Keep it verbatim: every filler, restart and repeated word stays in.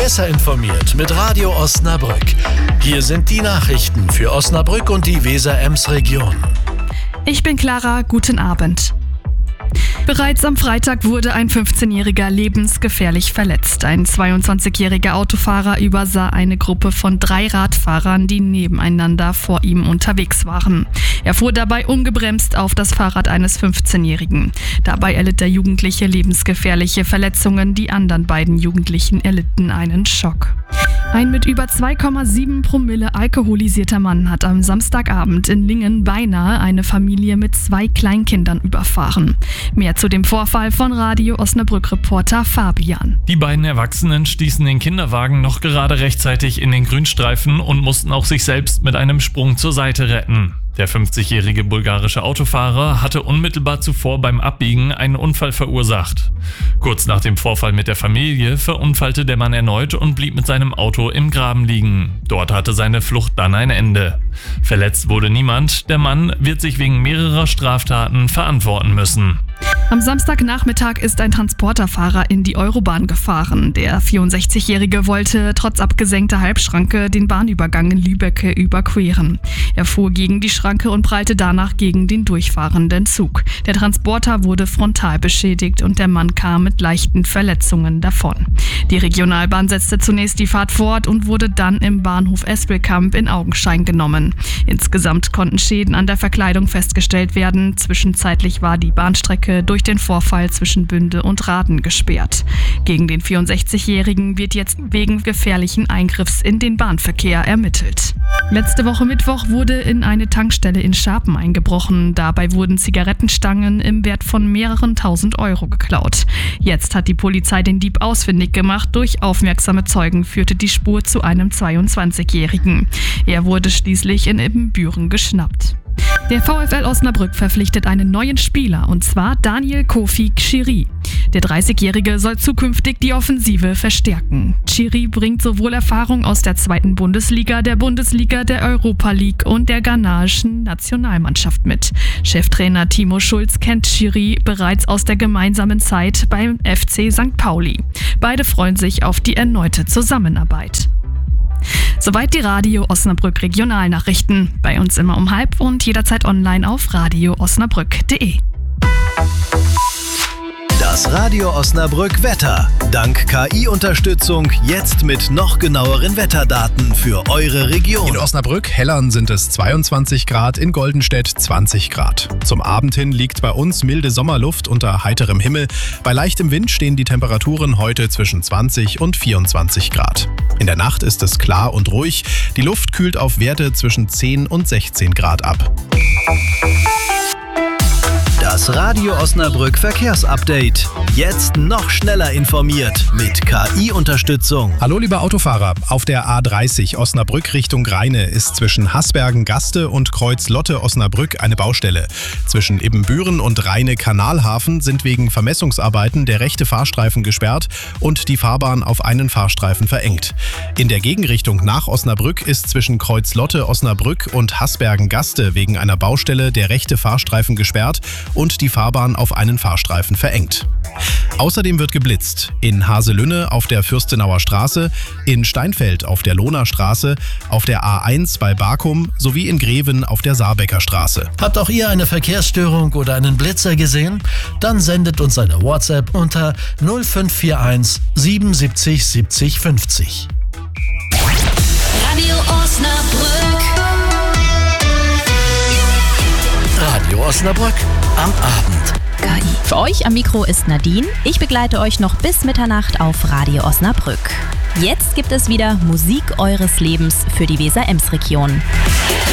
Besser informiert mit Radio Osnabrück. Hier sind die Nachrichten für Osnabrück und die Weser-Ems-Region. Ich bin Clara, guten Abend. Bereits am Freitag wurde ein fünfzehnjähriger lebensgefährlich verletzt. Ein zweiundzwanzigjähriger Autofahrer übersah eine Gruppe von drei Radfahrern, die nebeneinander vor ihm unterwegs waren. Er fuhr dabei ungebremst auf das Fahrrad eines fünfzehnjährigen. Dabei erlitt der Jugendliche lebensgefährliche Verletzungen. Die anderen beiden Jugendlichen erlitten einen Schock. Ein mit über zwei Komma sieben Promille alkoholisierter Mann hat am Samstagabend in Lingen beinahe eine Familie mit zwei Kleinkindern überfahren. Mehr zu dem Vorfall von Radio Osnabrück-Reporter Fabian. Die beiden Erwachsenen stießen den Kinderwagen noch gerade rechtzeitig in den Grünstreifen und mussten auch sich selbst mit einem Sprung zur Seite retten. Der fünfzigjährige bulgarische Autofahrer hatte unmittelbar zuvor beim Abbiegen einen Unfall verursacht. Kurz nach dem Vorfall mit der Familie verunfallte der Mann erneut und blieb mit seinem Auto im Graben liegen. Dort hatte seine Flucht dann ein Ende. Verletzt wurde niemand, der Mann wird sich wegen mehrerer Straftaten verantworten müssen. Am Samstagnachmittag ist ein Transporterfahrer in die Eurobahn gefahren. Der vierundsechzigjährige wollte trotz abgesenkter Halbschranke den Bahnübergang in Lübbecke überqueren. Er fuhr gegen die Schranke und prallte danach gegen den durchfahrenden Zug. Der Transporter wurde frontal beschädigt und der Mann kam mit leichten Verletzungen davon. Die Regionalbahn setzte zunächst die Fahrt fort und wurde dann im Bahnhof Espelkamp in Augenschein genommen. Insgesamt konnten Schäden an der Verkleidung festgestellt werden. Zwischenzeitlich war die Bahnstrecke durch den Vorfall zwischen Bünde und Raden gesperrt. Gegen den vierundsechzigjährigen wird jetzt wegen gefährlichen Eingriffs in den Bahnverkehr ermittelt. Letzte Woche Mittwoch wurde in eine Tankstelle in Scharpen eingebrochen. Dabei wurden Zigarettenstangen im Wert von mehreren tausend Euro geklaut. Jetzt hat die Polizei den Dieb ausfindig gemacht. Durch aufmerksame Zeugen führte die Spur zu einem zweiundzwanzigjährigen. Er wurde schließlich in Ibbenbüren geschnappt. Der VfL Osnabrück verpflichtet einen neuen Spieler, und zwar Daniel Kofi Chiri. Der dreißigjährige soll zukünftig die Offensive verstärken. Chiri bringt sowohl Erfahrung aus der zweiten Bundesliga, der Bundesliga, der Europa League und der ghanaischen Nationalmannschaft mit. Cheftrainer Timo Schulz kennt Chiri bereits aus der gemeinsamen Zeit beim F C Sankt Pauli. Beide freuen sich auf die erneute Zusammenarbeit. Soweit die Radio Osnabrück Regionalnachrichten. Bei uns immer um halb und jederzeit online auf radio osnabrück punkt de. Das Radio Osnabrück Wetter. Dank K I-Unterstützung jetzt mit noch genaueren Wetterdaten für eure Region. In Osnabrück-Hellern sind es zweiundzwanzig Grad, in Goldenstedt zwanzig Grad. Zum Abend hin liegt bei uns milde Sommerluft unter heiterem Himmel. Bei leichtem Wind stehen die Temperaturen heute zwischen zwanzig und vierundzwanzig Grad. In der Nacht ist es klar und ruhig. Die Luft kühlt auf Werte zwischen zehn und sechzehn Grad ab. Das Radio Osnabrück Verkehrsupdate. Jetzt noch schneller informiert mit K I-Unterstützung. Hallo liebe Autofahrer, auf der A dreißig Osnabrück Richtung Rheine ist zwischen Hasbergen-Gaste und Kreuz-Lotte-Osnabrück eine Baustelle. Zwischen Ibbenbüren und Rheine-Kanalhafen sind wegen Vermessungsarbeiten der rechte Fahrstreifen gesperrt und die Fahrbahn auf einen Fahrstreifen verengt. In der Gegenrichtung nach Osnabrück ist zwischen Kreuz-Lotte-Osnabrück und Hasbergen-Gaste wegen einer Baustelle der rechte Fahrstreifen gesperrt und die Fahrbahn auf einen Fahrstreifen verengt. Außerdem wird geblitzt. In Haselünne auf der Fürstenauer Straße, in Steinfeld auf der Lohner Straße, auf der A eins bei Barkum sowie in Greven auf der Saarbecker Straße. Habt auch ihr eine Verkehrsstörung oder einen Blitzer gesehen? Dann sendet uns eine WhatsApp unter null fünf vier eins siebenundsiebzig siebzig fünfzig. Radio Osnabrück. Radio Osnabrück am Abend. K I. Für euch am Mikro ist Nadine. Ich begleite euch noch bis Mitternacht auf Radio Osnabrück. Jetzt gibt es wieder Musik eures Lebens für die Weser-Ems-Region.